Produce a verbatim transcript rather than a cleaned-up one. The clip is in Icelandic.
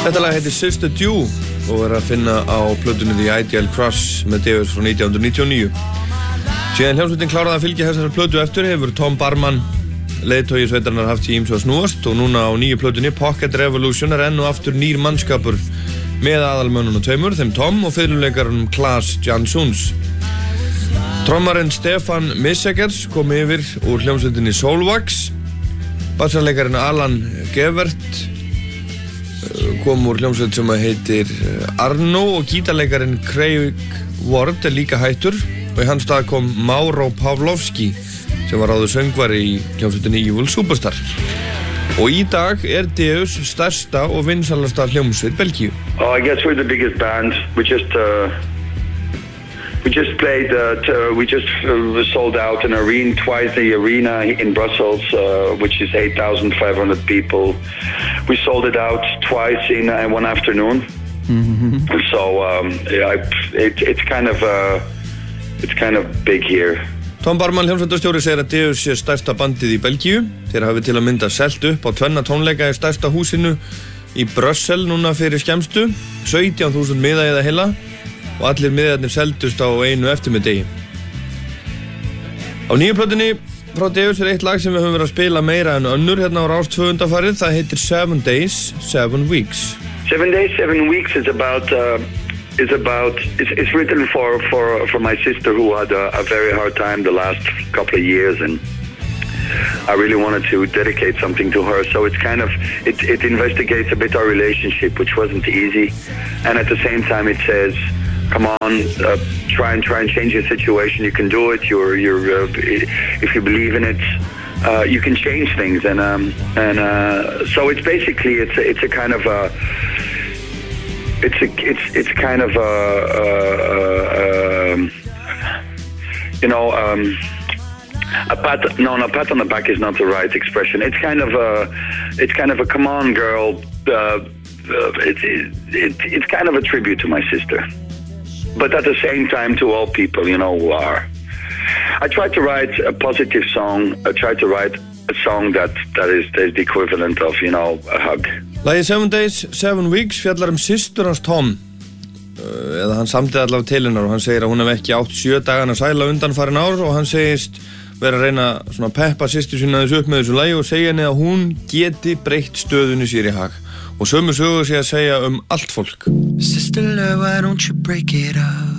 Þetta lag heitir Sister Dew og er að finna á plötunni The Ideal Crush með Deus frá nítján hundruð níutíu og níu. Síðan hljómsveitin kláraði að fylgja þessari plötu eftir hefur Tom Barman, leiðtogi sveitarinnar, haft í ýmsu að snúast og núna á nýju plötunni Pocket Revolution er enn og aftur nýr mannskapur með aðalmönnunum tveimur, þeim Tom og fiðluleikarunum Klaas Jansons. Trommarinn Stefan Missegers kom yfir úr hljómsveitinni Soulwax, bassarleikarinn Alan Gevert kom úr hljómsveit sem heitir Arno og gítarleikarinn Craig Ward er líka hættur og í hans stað kom Mauro Pavlovski sem var áður söngvari í hljómsveitinni Evil Superstar. Og í dag er Deus stærsta og vinsalasta hljómsveit Belgíu. Oh, I guess we're the biggest band. We just uh, we just played. Uh, t- we just uh, sold out an arena twice. The arena in Brussels, uh, which is eight thousand five hundred people. We sold it out twice in uh, one afternoon. Mm-hmm. So um, yeah, it, it's kind of uh, it's kind of big here. Tom Barman, hljómsveitarstjóri, segir að Deus sé stærsta bandið í Belgíu. Þeir hafi til að mynda selt upp á tvenna tónleika í stærsta húsinu í Brussel núna fyrir skemmstu, sautján þúsund miða eða heila og allir miðarnir seldust á einu eftirmiðdegi. Á nýju plötunni frá Deus er eitt lag sem við höfum verið að spila meira en önnur hérna á Rás tvö undanfarið. Það heitir Seven Days, Seven Weeks. Seven Days, Seven Weeks is about uh, is about it's, it's written for for for my sister who had a, a very hard time the last couple of years, and I really wanted to dedicate something to her. So it's kind of it it investigates a bit our relationship, which wasn't easy, and at the same time it says, come on, uh, try and try and change your situation. You can do it. You're you're uh, if you believe in it, uh, you can change things. And um and uh, so it's basically it's a, it's a kind of a it's a it's it's kind of a, a, a um, you know um, a pat no no pat on the back is not the right expression. It's kind of a it's kind of a come on girl. Uh, uh, it's it, it, it's kind of a tribute to my sister. But at the same time to all people, you know, who are. I tried to write a positive song. I tried to write a song that, that is, that is the equivalent of, you know, a hug. Lagið Seven Days, Seven Weeks fjallar um systur hans Tom. Eða hann samtið allavega til hennar og hann segir að hún hef ekki átt sjö dagana sæla undanfarin ár og hann segist vera að reyna svona peppa systur sína þess upp með þessu lagi og segja henni að hún geti breytt stöðunni sér í hag. Og sömu sögur sé að segja um allt fólk. Sister love, why don't you break it up?